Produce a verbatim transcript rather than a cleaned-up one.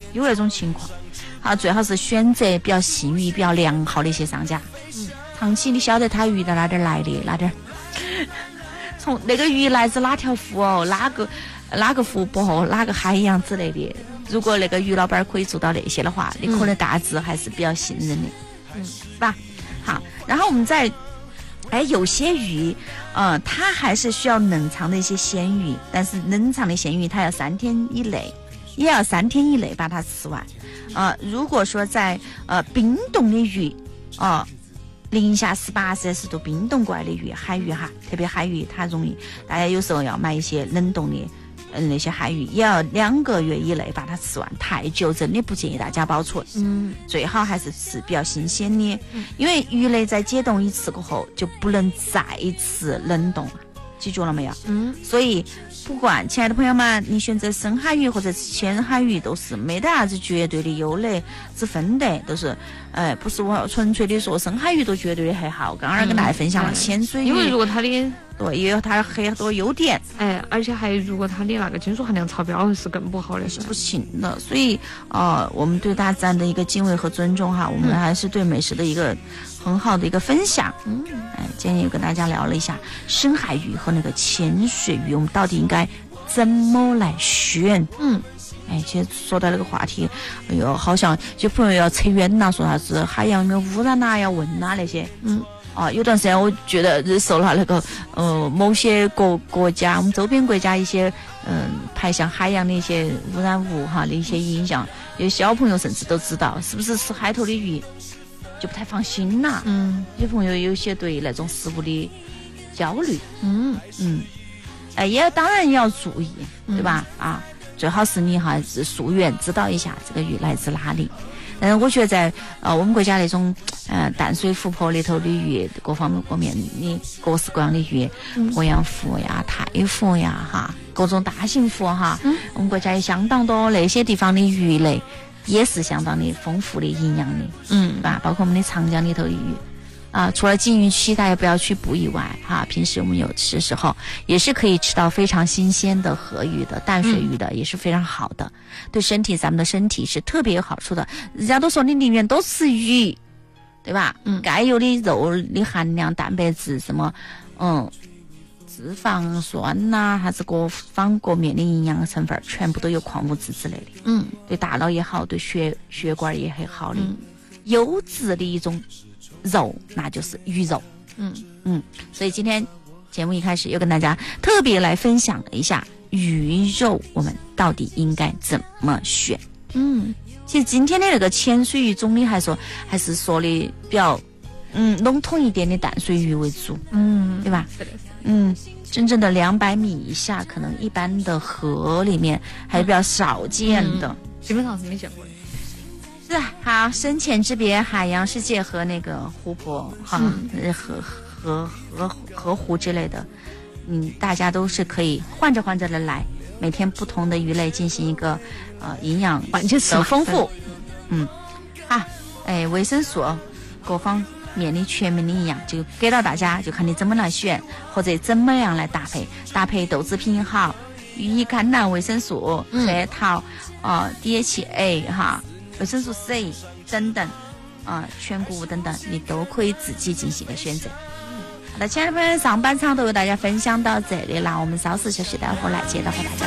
有那种情况。好，最好是选择比较信誉比较良好的一些商家。嗯，长期你晓得他鱼在哪点来的，哪点从那个鱼来自哪条湖哦，哪个哪个湖泊，哪个海洋之类的。如果那个鱼老板可以做到那些的话，你可能大致还是比较信任的，嗯，是吧？好，然后我们再。哎，有些鱼，呃，它还是需要冷藏的一些鲜鱼，但是冷藏的鲜鱼它要三天以内，也要三天以内把它吃完。呃，如果说在呃冰冻的鱼，哦、呃，零下十八摄氏度冰冻过来的鱼，海鱼哈，特别海鱼它容易，大家有时候要买一些冷冻的。嗯，那些海鱼也要两个月以内把它吃完，太久真的不建议大家保存。嗯，最好还是吃比较新鲜的，嗯、因为鱼类在解冻一次过后就不能再次冷冻了，记住了没有？嗯，所以不管亲爱的朋友们，你选择深海鱼或者浅海鱼都是没得啥子绝对的优劣之分的，都是，哎，不是我纯粹的说深海鱼都绝对的很好。刚刚跟大家分享了浅水鱼， 因为如果它的对，也有它很多优点， 哎，而且还如果它的那个金属含量超标是更不好的， 是不行的。所以，呃，我们对大自然的一个敬畏和尊重哈，我们还是对美食的一个很好的一个分享。嗯，哎，今天也跟大家聊了一下深海鱼和那个浅水鱼，我们到底应该怎么来选？嗯。哎，其实说到那个话题，哎呦，好像有朋友要扯远呐，说啥子海洋的污染呐、啊，要问呐、啊、那些。嗯。啊，有段时间我觉得受了那个呃某些国国家，我们周边国家一些嗯排向海洋的一些污染物哈的一些影响，有小朋友甚至都知道是不是吃海头的鱼就不太放心啦。嗯，有朋友有些对那种食物的焦虑。嗯嗯，哎，也当然也要注意，对吧？嗯、啊，最好是你哈是溯源知道一下这个鱼来自哪里。嗯，我觉得在呃我们国家那种呃淡水湖泊里头的鱼，各方面各面的各式各样的鱼，鄱阳湖呀、太湖呀哈，各种大型湖哈，嗯、我们国家也相当多那些地方的鱼类也是相当的丰富的营养的，嗯，吧？包括我们的长江里头的鱼。啊，除了禁渔期大家不要去捕以外，哈、啊，平时我们有吃的时候也是可以吃到非常新鲜的河鱼的、淡水鱼的，嗯、也是非常好的，对身体咱们的身体是特别有好处的。人家都说你宁愿多吃鱼，对吧？嗯，该有的肉的含量、蛋白质什么，嗯，脂肪酸呐、啊，还是各方各面的营养成分，全部都有矿物质之类的。嗯，对大脑也好，对血血管也很好的，嗯、优质的一种。肉那就是鱼肉，嗯嗯，所以今天节目一开始又跟大家特别来分享了一下鱼肉，我们到底应该怎么选？嗯，其实今天的那个浅水鱼总理还说，还是说的比较嗯笼统一点的淡水鱼为主，嗯，对吧？是的，是的，嗯，真正的两百米以下，可能一般的河里面还是比较少见的， 嗯、基本上是没见过的。 是好，深浅之别，海洋世界和那个湖泊哈、嗯、河河河河湖之类的，嗯，大家都是可以换着换着的来，每天不同的鱼类进行一个呃营养的丰富，嗯，啊，哎，维生素各方面的全面的营养就给到大家，就看你怎么来选或者怎么样来搭配，搭配豆制品好，羽衣甘蓝维生素、核桃啊、呃、D H A 哈。维生素 C 等等啊、呃，全谷物等等，你都可以自己进行一个选择。好的，亲爱的朋友，上半场都为大家分享到这里了，我们稍事休息，待会儿来接着和大家。